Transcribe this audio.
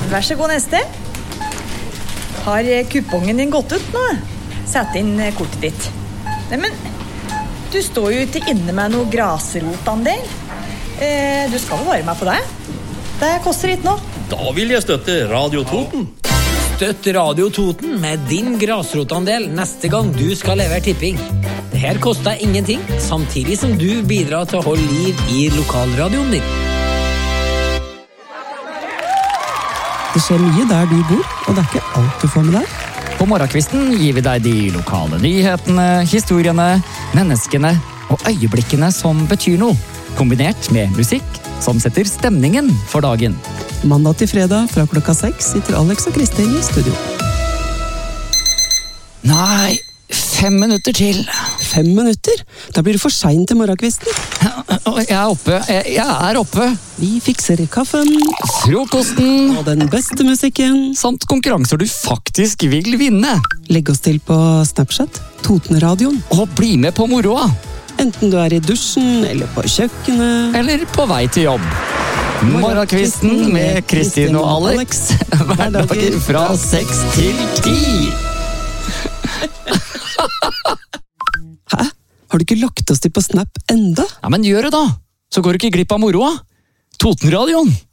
vær så god neste. Har kupongen din gått ut nå? Sett inn kortet ditt. Nei, men du står jo ikke inne med noe grasrotandel. Du skal vel være med på det? Det koster ikke nå. Da vil jeg støtte Radio Toten. Støtt Radio Toten med din grasrotandel neste gang du skal levere tipping. Det her koster ingenting, samtidig som du bidrar til å holde liv i lokalradioen din. Det skjer mye der du bor, og det er ikke alt du får med deg. På morgenkvisten gir vi deg de lokale nyhetene, historiene, menneskene og øyeblikkene som betyr noe, kombinert med musikk som setter stemningen for dagen. Mandag til fredag fra klokka 6 sitter Alex og Kristin i studio. Nei, 5 minutter til. 5 minutter? Da blir det for sent til morgenkvisten. Jeg er oppe. Jeg er oppe. Vi fikser kaffen. Frokosten. Og den beste musikken. Samt konkurranser du faktisk vil vinne. Legg oss til på Snapchat, Totenradioen. Og bli med på moroa. Enten du er i dusjen, eller på kjøkkenet. Eller på vei til jobb. Morgenkvisten med Kristin og Alex. Hverdager fra 6 til 10. Hæ? Har du ikke lagt oss til på Snap enda? Ja, men gjør det da. Så går du ikke glipp av moroa. Totenradioen.